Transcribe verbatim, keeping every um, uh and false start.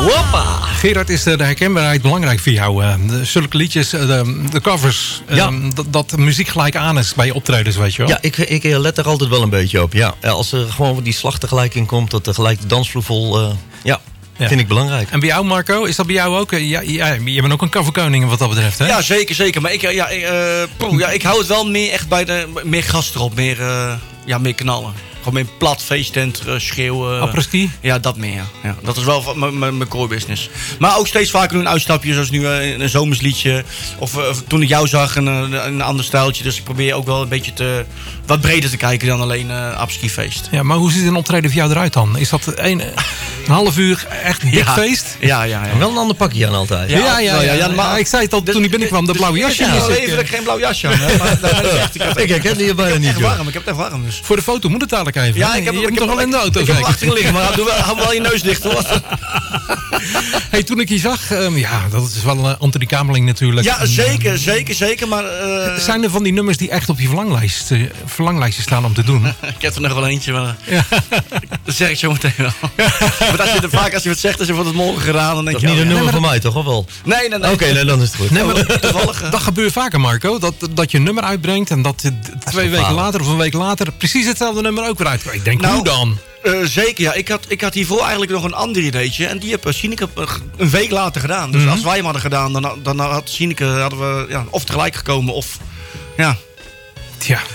Hoppa! Gerard, is de herkenbaarheid belangrijk voor jou? Uh, de, zulke liedjes, uh, de, de covers, uh, ja. dat, dat de muziek gelijk aan is bij je optredens, weet je wel? Ja, ik, ik let er altijd wel een beetje op. Ja. Als er gewoon die slag tegelijk in komt, dat er gelijk de dansvloer vol... Uh, ja. Ja. Vind ik belangrijk. En bij jou, Marco, is dat bij jou ook? Ja, ja, je bent ook een coverkoning wat dat betreft, hè? Ja, zeker, zeker. Maar ik, ja, ik, uh, poeh, ja, ik hou het wel meer echt bij de... Meer gas erop, meer, uh, ja, meer knallen. Gewoon meer plat, feesttent, uh, schreeuwen. Apres-ski? Ja, dat meer, ja. ja. Dat is wel mijn core business. Maar ook steeds vaker doen een uitstapje, zoals nu uh, een zomersliedje. Of uh, toen ik jou zag, een, een ander stijltje. Dus ik probeer ook wel een beetje te, wat breder te kijken dan alleen uh, apres-ski-feest. Ja, maar hoe ziet een optreden voor jou eruit dan? Is dat een, een half uur echt dik ja. feest? Ja, ja, ja. En wel een ander pakje aan altijd. Ja, ja, ja. ja, ja, ja maar ik zei het al toen ik binnenkwam, de blauwe jasje. Ja, is even dat ik geen blauw jasje aan heb. Maar daar ben ik echt, ik heb, ik herken die bijna niet, joh. Warm, ik heb het echt warm, dus. Voor de foto moet het dadelijk even. Ja, ik heb, je ik hebt heb toch wel in de auto. Ik heb hem achterin liggen, maar doe wel, hou wel je neus dicht, hoor. Hey, toen ik je zag, um, ja, dat is wel een Anthony Kamerling natuurlijk. Ja, zeker, zeker, zeker, maar... Uh... Zijn er van die nummers die echt op je verlanglijst, uh, verlanglijstje staan om te doen? Ik heb er nog wel eentje, maar... Ja. Dat zeg ik zo meteen wel. Maar als je er vaak als je wat zegt, als je wordt het morgen gedaan, dan denk dat je... Dat is niet een oh, nummer ja. van mij, toch? Of wel? Nee, nee, nee. Oké, okay, nee, dan is het goed. Nee, maar dat, toevallig, dat gebeurt vaker, Marco. Dat, dat je een nummer uitbrengt en dat, dat twee weken falen. later of een week later precies hetzelfde nummer ook weer uit. Ik denk, nou, hoe dan? Uh, zeker, ja. Ik had, ik had hiervoor eigenlijk nog een ander ideetje. En die heb Sineke een week later gedaan. Dus mm-hmm. als wij hem hadden gedaan, dan, dan had Sineke, hadden we ja, of tegelijk gekomen of... Ja. Tja.